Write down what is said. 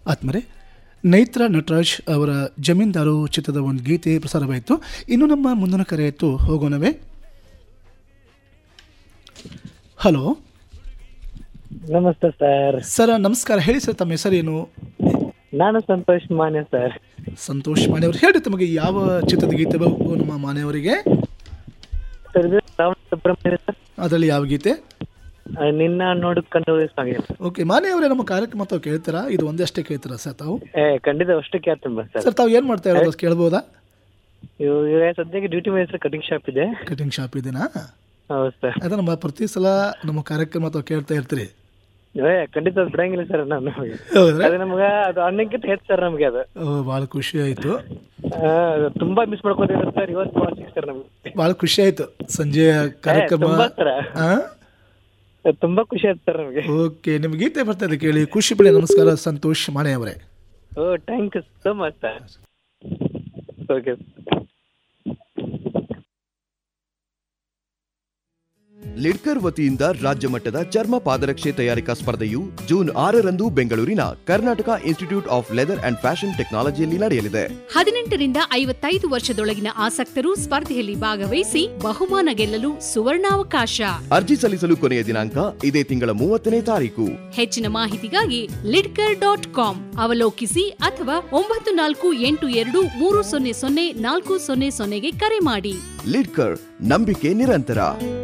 ಆತ್ಮರೆ ನೈತ್ರ ನಟರಾಜ್ ಅವರ ಜಮೀನ್ದಾರು ಚಿತ್ರದ ಒಂದು ಗೀತೆ ಪ್ರಸಾರವಾಯಿತು. ಇನ್ನು ನಮ್ಮ ಮುಂದಿನ ಕರೆ ಇತ್ತು, ಹೋಗೋಣವೇ. ಹಲೋ, ನಮಸ್ತೆ ಸರ್. ಸರ್ ನಮಸ್ಕಾರ. ಹೇಳಿ ಸರ್, ತಮ್ಮ ಹೆಸರೇನು? ನಾನು ಸಂತೋಷ್ ಮಾನ್ಯ ಸರ್. ಸಂತೋಷ್ ಮಾನ್ಯ ಅವರು, ಹೇಳಿ ತಮಗೆ ಯಾವ ಚಿತ್ರದ ಗೀತೆ ಬೇಕು ನಮ್ಮ ಮಾನ್ಯವರಿಗೆ? ಸುಬ್ರಹ್ಮಣ್ಯ ಸರ್. ಅದರಲ್ಲಿ ಯಾವ ಗೀತೆ? ನಿನ್ನ ನೋಡು ಕಣ್ಣು ಸಾಗಿದೆ. ಓಕೆ, ಮಾನ್ಯವರೇ, ನಮ್ಮ ಕಾರ್ಯಕ್ರಮ ತಾವು ಕೇಳ್ತೀರಾ? ಇದು ಒಂದಷ್ಟೇ ಕೇಳ್ತೀರಾ ಸರ್ ತಾವು? ಖಂಡಿತ ಅಷ್ಟು ಕೇಳ್ತೀನಿ ಸರ್. ಸರ್ ತಾವು ಏನು ಮಾಡ್ತಾ ಇರೋದು ಕೇಳ್ಬೋದಾ? ಇವಾಗ ಸದ್ಯಕ್ಕೆ ಡ್ಯೂಟಿ ಮೇಲೆ ಸರ್, ಕಟಿಂಗ್ ಶಾಪ್ ಇದೆ. ಕಟಿಂಗ್ ಶಾಪ್ ಇದೆನಾ? ಹೌದು ಸರ್. ಅದ ನಮ್ಮ ಪ್ರತಿ ಸಲ ನಮ್ಮ ಕಾರ್ಯಕ್ರಮ ತಾವು ಕೇಳ್ತಾ ಇರ್ತೀರಿ? ಖಂಡಿತ ಅದು ಬಿಡಂಗಿಲ್ಲ ಸರ್. ನಾನು ಹೌದ್ರಾ? ಅದು ನಮ್ಗೆ ಅದು ಅನ್ನಕ್ಕಿಂತ ಹೆಚ್ಚು ಸರ್ ನಮಗೆ ಅದು. ಭಾಳ ಖುಷಿ ಆಯಿತು. ತುಂಬಾ ಮಿಸ್ ಮಾಡ್ಕೊತೀವಿ ಸರ್. ಇವತ್ತು ಸಿಕ್ಸ್ ಸರ್ ನಮ್ಗೆ ಭಾಳ ಖುಷಿ ಆಯಿತು ಸಂಜೆಯ ಕಾರ್ಯಕ್ರಮ. ತುಂಬಾ ಖುಷಿ ಆಯ್ತು ಸರ್ ನಮಗೆ. ಓಕೆ, ನಿಮ್ಗೆ ಗೀತೆ ಬರ್ತಾ ಇದೆ, ಕೇಳಿ, ಖುಷಿ ಪಡಿ. ನಮಸ್ಕಾರ ಸಂತೋಷ್ ಮಾಣೆ ಅವರೇ. Thank you so much sir. Okay. Lidkar ವತಿಯಿಂದ ರಾಜ್ಯ ಮಟ್ಟದ ಚರ್ಮ ಪಾದರಕ್ಷೆ ತಯಾರಿಕಾ ಸ್ಪರ್ಧೆಯು ಜೂನ್ 6ರಂದು ಬೆಂಗಳೂರಿನ Karnataka institute of leather and fashion ಟೆಕ್ನಾಲಜಿಯಲ್ಲಿ ನಡೆಯಲಿದೆ. 18 ರಿಂದ 55 ವರ್ಷದೊಳಗಿನ ಆಸಕ್ತರು ಸ್ಪರ್ಧೆಯಲ್ಲಿ ಭಾಗವಹಿಸಿ ಬಹುಮಾನ ಗೆಲ್ಲಲು ಸುವರ್ಣಾವಕಾಶ. ಅರ್ಜಿ ಸಲ್ಲಿಸಲು ಕೊನೆಯ ದಿನಾಂಕ ಇದೇ ತಿಂಗಳ 30ನೇ ತಾರೀಕು. ಹೆಚ್ಚಿನ ಮಾಹಿತಿಗಾಗಿ lidker.com ಅವಲೋಕಿಸಿ ಅಥವಾ 9482300400ಗೆ ಕರೆ ಮಾಡಿ. ಲಿಡ್ಕರ್, ನಂಬಿಕೆ ನಿರಂತರ.